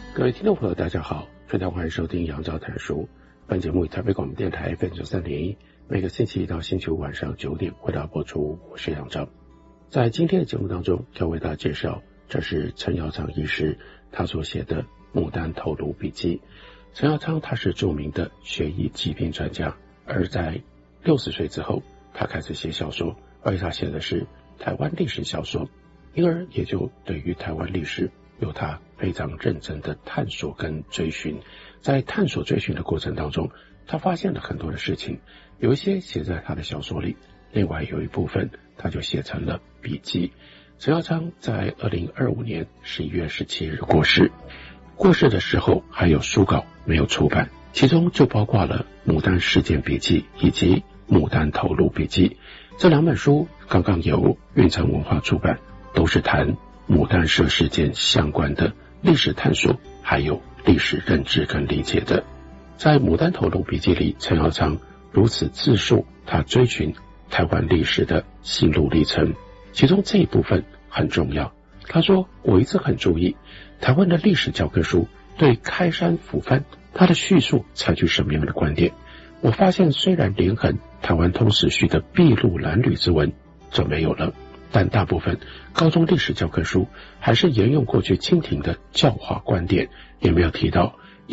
各位听众朋友大家好，非常欢迎收听杨照谈书。本节目以台北广播电台 FM93.1每个星期一到星期五晚上9点为大家播出，我是杨照。在今天的节目当中要为大家介绍，这是陈耀昌医师他所写的牡丹头颅笔记。陈耀昌他是著名的血液疾病专家，而在60岁之后他开始写小说，而且他写的是台湾历史小说，因而也就对于台湾历史有他非常认真的探索跟追寻。在探索追寻的过程当中，他发现了很多的事情，有一些写在他的小说里，另外有一部分他就写成了笔记。陈耀昌在2025年11月17日过世，过世的时候还有书稿没有出版，其中就包括了牡丹事件笔记以及牡丹头颅笔记。这两本书刚刚由运城文化出版，都是谈牡丹社事件相关的历史探索还有历史认知跟理解的。在牡丹头颅笔记里，陈耀昌如此自述他追寻台湾历史的心路历程，其中这一部分很重要。他说，我一直很注意台湾的历史教科书对开山抚番他的叙述采取什么样的观点。我发现虽然连横台湾通史序的筚路蓝缕之文这没有了，但大部分高中历史教科书还是沿用过去清廷的教化观点，也没有提到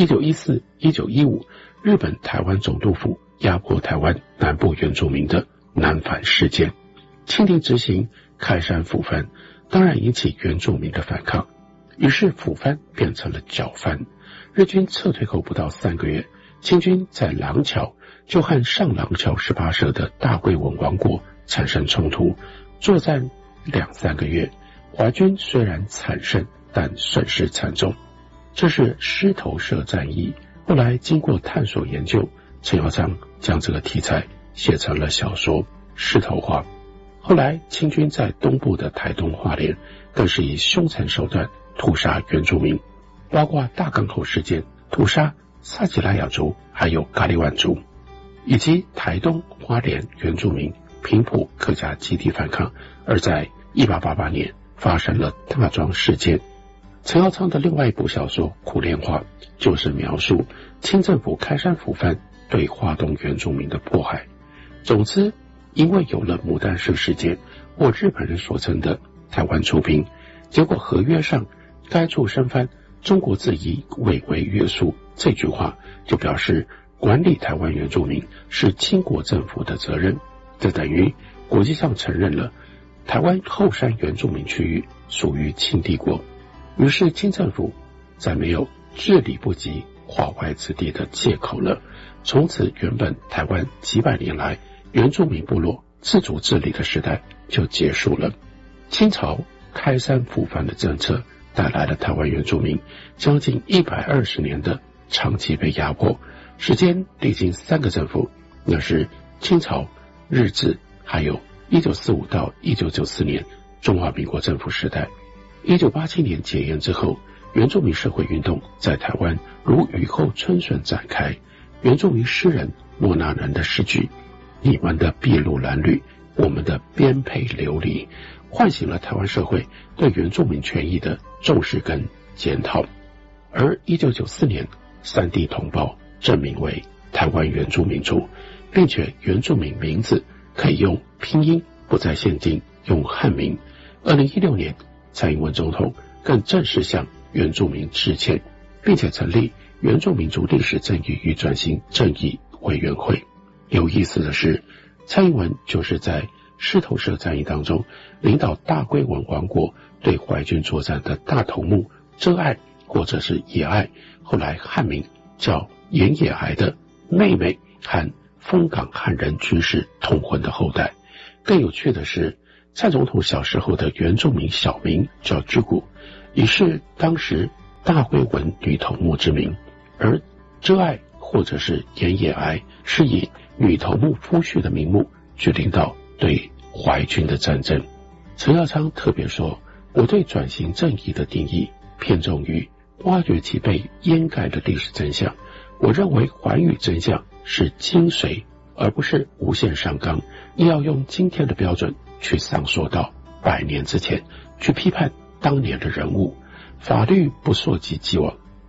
1914、1915日本台湾总督府压迫台湾南部原住民的南返事件。清廷执行开山抚番，当然引起原住民的反抗，于是抚番变成了剿番。日军撤退后不到3个月，清军在廊桥就和上廊桥18社的大桂文王国产生冲突，作战2-3个月，淮军虽然惨胜，但损失惨重。这是狮头社战役。后来经过探索研究，陈耀昌将这个题材写成了小说《狮头话》。后来清军在东部的台东花莲更是以凶残手段屠杀原住民，包括大港口事件屠杀萨奇拉雅族还有咖喱万族，以及台东花莲原住民平埔客家集体反抗，而在1888年发生了大庄事件。陈耀昌的另外一部小说《苦练话》就是描述清政府开山抚番对花东原住民的迫害。总之，因为有了牡丹社事件或日本人所称的台湾出兵，结果合约上该处生番中国自以委为约束这句话就表示管理台湾原住民是清国政府的责任，这等于国际上承认了台湾后山原住民区域属于清帝国。于是清政府再没有治理不及化外之地的借口了，从此原本台湾几百年来原住民部落自主治理的时代就结束了。清朝开山抚番的政策带来了台湾原住民将近120年的长期被压迫，时间历经3个政府，那是清朝、日治还有1945到1994年中华民国政府时代。1987年解严之后，原住民社会运动在台湾如雨后春笋展开。原住民诗人莫那人的诗句，你们的筚路蓝缕，我们的颠沛流离，唤醒了台湾社会对原住民权益的重视跟检讨。而1994年3地同胞正名为台湾原住民族，并且原住民名字可以用拼音，不再限定用汉名。2016年蔡英文总统更正式向原住民致歉，并且成立原住民族历史正义与转型正义委员会。有意思的是，蔡英文就是在狮头社战役当中领导大桂文王国对淮军作战的大头目遮碍或者是野爱，后来汉名叫严野爱的妹妹和丰港汉人军事通婚的后代。更有趣的是，蔡总统小时候的原住民小名叫居谷，也是当时大桂文女头目之名，而遮碍或者是严野爱是以女头目夫婿的名目去领导对淮军的战争。陈耀昌特别说，我对转型正义的定义偏重于挖掘其被掩盖的历史真相。我认为寰宇真相是精髓，而不是无限上纲。你要用今天的标准去上溯到100年之前，去批判当年的人物。法律不溯及既往，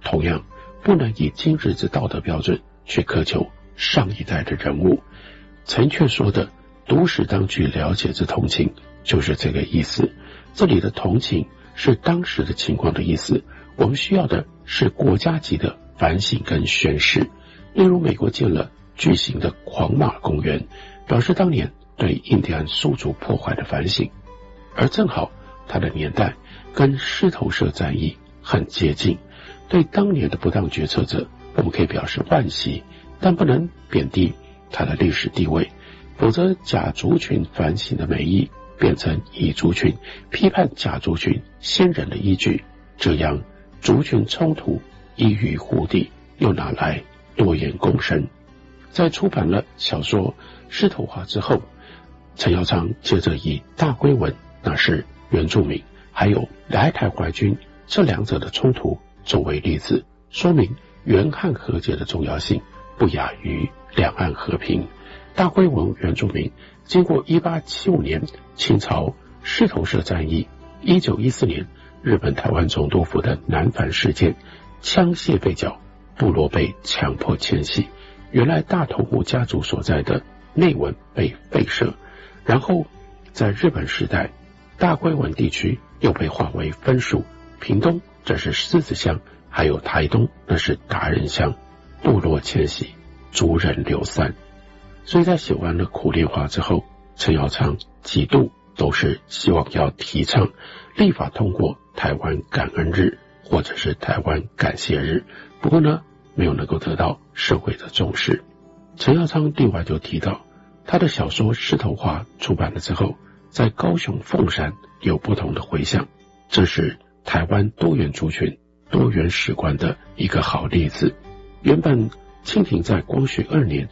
同样不能以今日之道德标准去苛求上一代的人物。陈确说的读史当具了解之同情就是这个意思。这里的同情是当时的情况的意思，我们需要的是国家级的反省跟宣示。例如美国建了巨型的狂马公园，表示当年对印第安宿主破坏的反省，而正好它的年代跟狮头社战役很接近。对当年的不当决策者，我们可以表示惋惜，但不能贬低它的历史地位，否则甲族群反省的美意变成乙族群批判甲族群先人的依据，这样族群冲突一于胡地，又哪来多言公生？在出版了小说《狮头花》之后，陈耀昌接着以大龟文那是原住民还有来台淮军这两者的冲突作为例子，说明原汉和解的重要性不亚于两岸和平。大龟文原住民经过1875年清朝狮头社战役，1914年日本台湾总督府的南返事件，枪械被缴，部落被强迫迁徙，原来大头目家族所在的内文被废社，然后在日本时代大龟文地区又被划为分属，屏东这是狮子乡，还有台东那是达人乡，部落迁徙，族人流散。所以在写完了苦练话之后，陈耀昌几度都是希望要提倡立法通过台湾感恩日或者是台湾感谢日，不过呢没有能够得到社会的重视。陈耀昌另外就提到他的小说《狮头花》出版了之后，在高雄凤山有不同的回响，这是台湾多元族群多元史观的一个好例子。原本清廷在光绪2年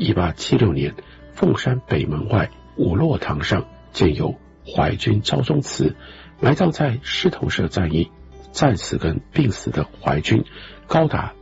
1876年凤山北门外五落堂上建有淮军昭宗祠，埋葬在狮头社战役战死跟病死的淮军高达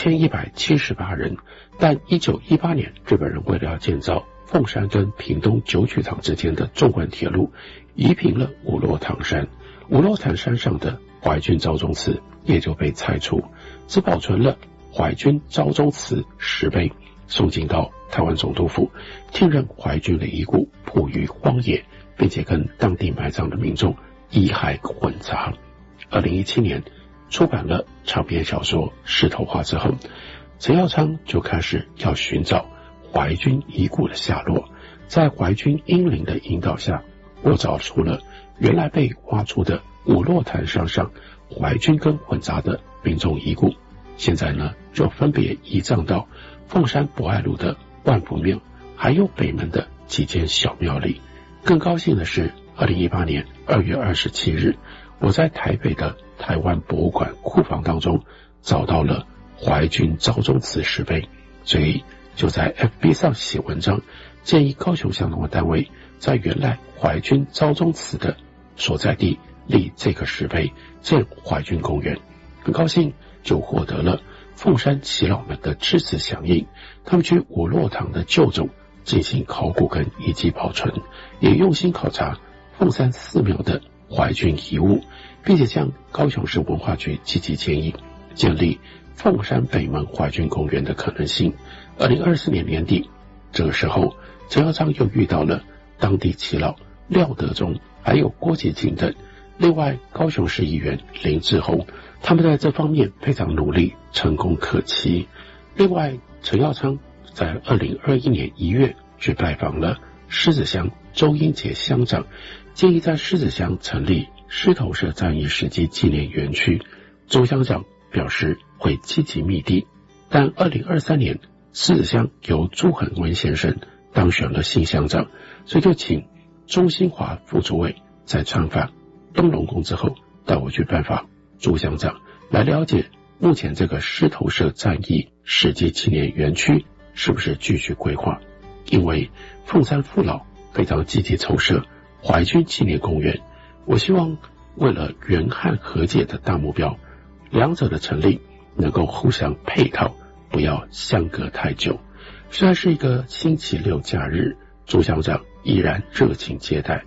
1178人，但1918年日本人为了要建造凤山跟屏东九曲场之间的纵贯铁路，移平了五落堂山，五落堂山上的淮军昭宗祠也就被拆除，只保存了淮军昭宗祠石碑，送进到台湾总督府，听任淮军的遗骨铺于荒野，并且跟当地埋葬的民众遗骸混杂。2017年出版了长篇小说《狮头花》之后，陈耀昌就开始要寻找淮军遗骨的下落。在淮军英灵的引导下，我找出了原来被挖出的五落潭山上淮军跟混杂的民众遗骨，现在呢就分别移葬到凤山博爱路的万福庙，还有北门的几间小庙里。更高兴的是2018年2月27日，我在台北的台湾博物馆库房当中找到了淮军昭宗祠石碑，所以就在 FB 上写文章，建议高雄乡农的单位在原来淮军昭宗祠的所在地立这个石碑，建淮军公园。很高兴就获得了凤山耆老们的支持响应，他们去五落堂的旧冢进行考古跟遗迹保存，也用心考察凤山寺庙的淮军遗物，并且向高雄市文化局积极建议建立凤山北门淮军公园的可能性。2024年年底，这个时候陈耀昌又遇到了当地耆老廖德忠还有郭杰进等，另外高雄市议员林志宏，他们在这方面非常努力，成功可期。另外陈耀昌在2021年1月去拜访了狮子乡周英杰乡长，建议在狮子乡成立狮头社战役史迹纪念园区。周乡长表示会积极密地，但2023年狮子乡由朱恒文先生当选了新乡长，所以就请钟新华副主委在参访东龙宫之后带我去拜访朱乡长，来了解目前这个狮头社战役史迹纪念园区是不是继续规划。因为凤山父老非常积极筹设淮军纪念公园，我希望为了原汉和解的大目标，两者的成立能够互相配套，不要相隔太久。虽然是一个星期六假日，朱乡长依然热情接待，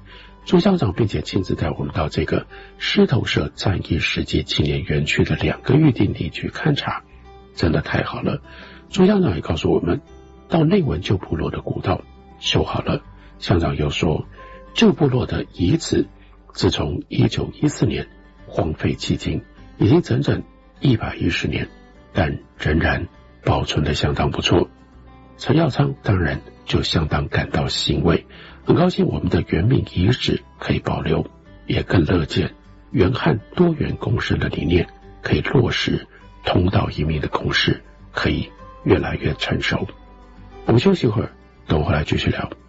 朱校长并且亲自带我们到这个狮头社战役史迹纪念园区的2个预定地去勘察，真的太好了。朱校长也告诉我们，到内文旧部落的古道修好了。乡长又说，旧部落的遗址自从1914年荒废迄今，已经整整110年，但仍然保存得相当不错。陈耀昌当然就相当感到欣慰，很高兴我们的原民遗址可以保留，也更乐见原汉多元共生的理念可以落实，同道一命的共识可以越来越成熟。我们休息一会儿，等我回来继续聊。